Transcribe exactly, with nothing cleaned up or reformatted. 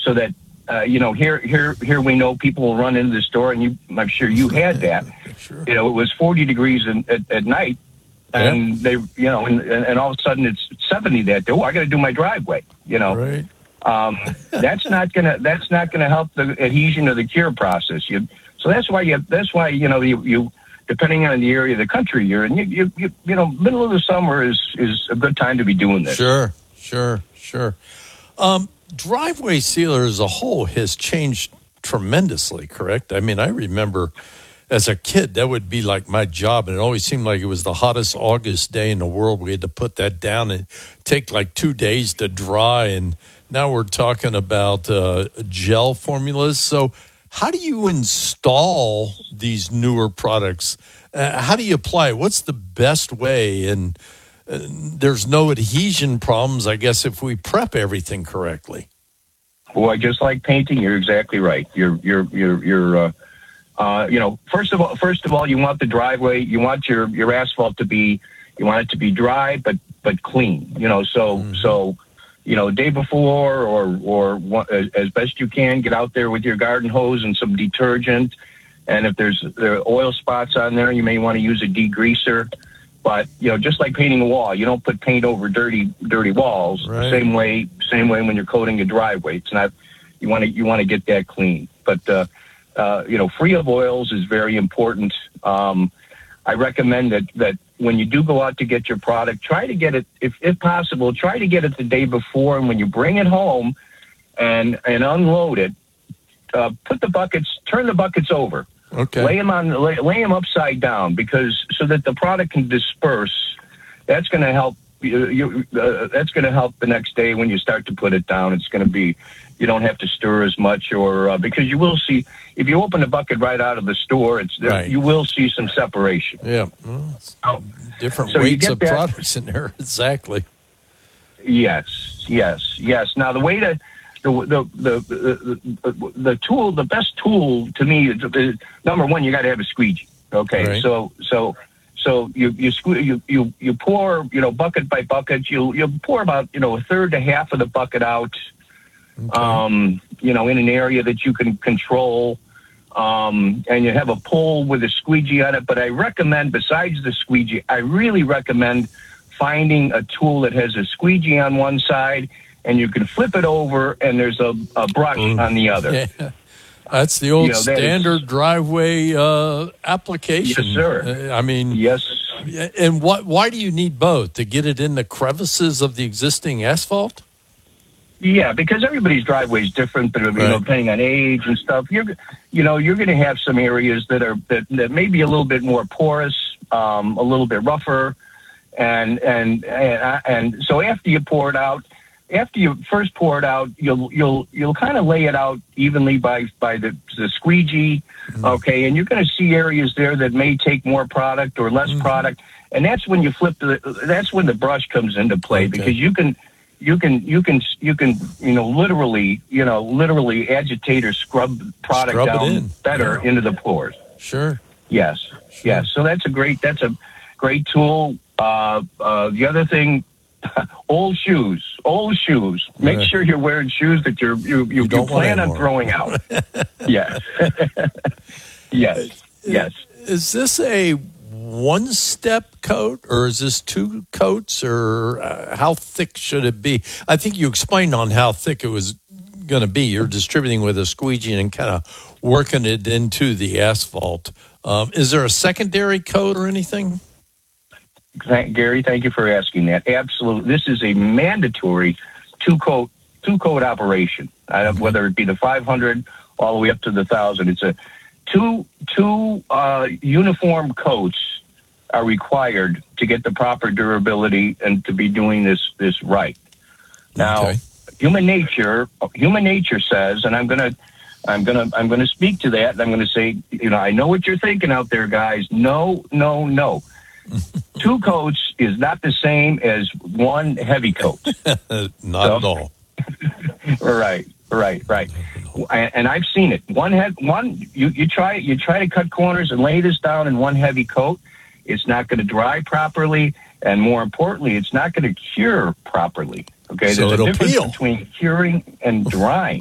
so that uh, you know here here here we know people will run into the store, and you I'm sure you had that. Sure. You know, it was forty degrees in, at, at night, and yeah. they you know and, and all of a sudden it's seventy that day. Oh, I got to do my driveway. You know, right. um, that's not gonna that's not gonna help the adhesion of the cure process. You so that's why you that's why you know you you. Depending on the area of the country you're in, you, you, you, you know, middle of the summer is, is a good time to be doing this. Sure, sure, sure. Um, driveway sealer as a whole has changed tremendously, correct? I mean, I remember as a kid, that would be like my job, and it always seemed like it was the hottest August day in the world. We had to put that down and take like two days to dry, and now we're talking about uh, gel formulas. So how do you install these newer products? Uh, how do you apply it? What's the best way? And uh, there's no adhesion problems, I guess, if we prep everything correctly. Boy, just like painting, you're exactly right. You're, you're, you're, you're. Uh, uh, you know, first of all, first of all, you want the driveway, you want your, your asphalt to be, you want it to be dry, but but clean. You know, so mm-hmm. so. You know, day before or or as best you can, get out there with your garden hose and some detergent. And if there's there are oil spots on there, you may want to use a degreaser. But you know, just like painting a wall, you don't put paint over dirty dirty walls. Right. Same way, same way when you're coating a driveway. It's not you want to you want to get that clean. But uh, uh, you know, free of oils is very important. Um, I recommend that that. When you do go out to get your product, try to get it, if, if possible, try to get it the day before. And when you bring it home and and unload it, uh, put the buckets, turn the buckets over. Okay. Lay them on, lay, lay them upside down because so that the product can disperse. That's going to help. You, you, uh, that's going to help the next day when you start to put it down. It's going to be, you don't have to stir as much, or uh, because you will see if you open the bucket right out of the store, it's right. you will see some separation. Yeah, well, oh. different so weights of that, products in there. Exactly. Yes, yes, yes. Now the way to the the the the, the, the tool, the best tool to me is, is number one, you got to have a squeegee. Okay, right. so so. So you you, sque- you you you pour, you know, bucket by bucket. You you pour about, you know, a third to half of the bucket out, okay. um, you know, in an area that you can control, um, and you have a pull with a squeegee on it. But I recommend, besides the squeegee, I really recommend finding a tool that has a squeegee on one side, and you can flip it over, and there's a, a brush mm. on the other. Yeah. That's the old you know, standard is, driveway uh, application. Yes, sir. Uh, I mean, yes. And what? Why do you need both? To get it in the crevices of the existing asphalt? Yeah, because everybody's driveway is different, but you right. know, depending on age and stuff, you're, you know, you're going to have some areas that are that, that may be a little bit more porous, um, a little bit rougher, and and and and so after you pour it out. After you first pour it out, you'll you'll you'll kind of lay it out evenly by by the, the squeegee, mm-hmm. okay, and you're going to see areas there that may take more product or less mm-hmm. product, and that's when you flip the that's when the brush comes into play okay. because you can you can you can you can you know literally you know literally agitate or scrub product scrub down in. better yeah. into the pores. Sure. Yes. Sure. Yes. So that's a great that's a great tool. Uh, uh, the other thing. Old shoes, old shoes. Make right. sure you're wearing shoes that you're, you you, you, you plan on throwing out. yes, yes, yes. Is this a one-step coat, or is this two coats, or uh, how thick should it be? I think you explained on how thick it was going to be. You're distributing with a squeegee and kind of working it into the asphalt. Um, is there a secondary coat or anything? Thank, Gary, thank you for asking that. Absolutely. This is a mandatory two-coat two-coat operation, uh, whether it be the five hundred all the way up to the one thousand. It's a two two uh, uniform coats are required to get the proper durability and to be doing this this right. Now, okay. human nature human nature says, and I'm gonna I'm gonna I'm gonna speak to that, and I'm gonna say, you know, I know what you're thinking out there, guys. No, no, no. Two coats is not the same as one heavy coat. Not so, at all. right, right, right. And I've seen it. One head, one. You, you try you try to cut corners and lay this down in one heavy coat. It's not going to dry properly, and more importantly, it's not going to cure properly. Okay, so there's a difference peel. between curing and drying.